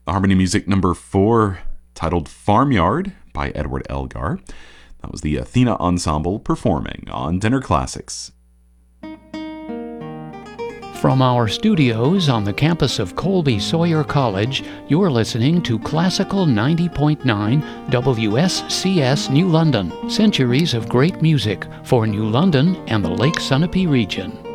Harmony Music number 4, titled Farmyard by Edward Elgar. That was the Athena Ensemble performing on Dinner Classics. From our studios on the campus of Colby Sawyer College, you're listening to Classical 90.9 WSCS New London. Centuries of great music for New London and the Lake Sunapee region.